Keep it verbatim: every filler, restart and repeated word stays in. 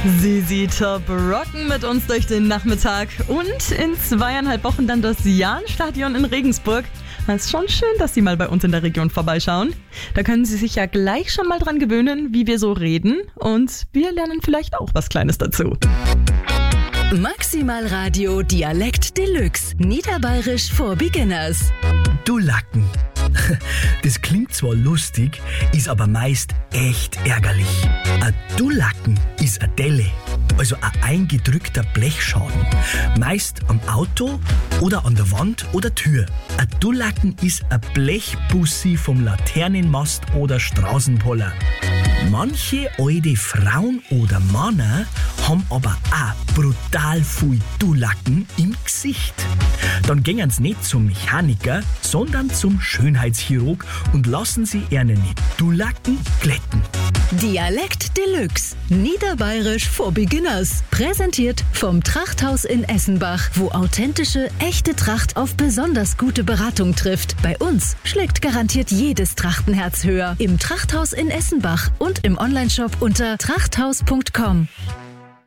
Sisi Top rocken mit uns durch den Nachmittag und in zweieinhalb Wochen dann das Jahnstadion in Regensburg. Es ist schon schön, dass Sie mal bei uns in der Region vorbeischauen. Da können Sie sich ja gleich schon mal dran gewöhnen, wie wir so reden, und wir lernen vielleicht auch was Kleines dazu. Maximal Radio Dialekt Deluxe. Niederbayerisch for Beginners. Du Lacken. Das klingt zwar lustig, ist aber meist echt ärgerlich. Ein Dulacken ist eine Delle, also ein eingedrückter Blechschaden. Meist am Auto oder an der Wand oder Tür. Ein Dulacken ist ein Blechbussi vom Laternenmast oder Straßenpoller. Manche alte Frauen oder Männer haben aber auch brutal viel Dulacken im Gesicht. Dann gehen sie nicht zum Mechaniker, sondern zum Schönheitschirurg und lassen sie ihre Dulacken glätten. Dialekt Deluxe. Niederbayerisch for Beginners. Präsentiert vom Trachthaus in Essenbach, wo authentische, echte Tracht auf besonders gute Beratung trifft. Bei uns schlägt garantiert jedes Trachtenherz höher. Im Trachthaus in Essenbach und im Onlineshop unter trachthaus punkt com.